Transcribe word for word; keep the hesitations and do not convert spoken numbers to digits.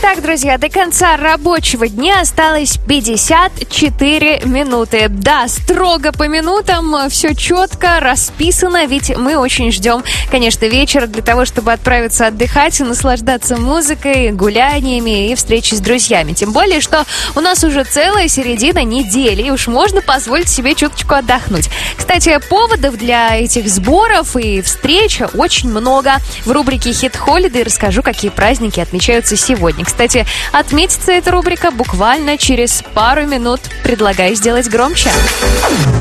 Итак, друзья, до конца рабочего дня осталось пятьдесят четыре минуты. Да, строго по минутам, все четко расписано, ведь мы очень ждем, конечно, вечера для того, чтобы отправиться отдыхать, наслаждаться музыкой, гуляниями и встречей с друзьями. Тем более, что у нас уже целая середина недели, и уж можно позволить себе чуточку отдохнуть. Кстати, поводов для этих сборов и встреч очень много. В рубрике «Hit Holiday» расскажу, какие праздники отмечаются сегодня. Кстати, отметится эта рубрика буквально через пару минут. Предлагаю сделать громче.